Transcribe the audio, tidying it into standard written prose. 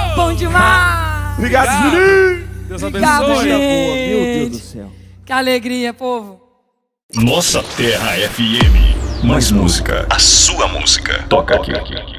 Bom demais! Obrigado, Juninho! Deus Obrigado, abençoe. gente. Meu Deus do céu. Que alegria, povo. Nossa Terra FM. Mais música. A sua música. Toca aqui.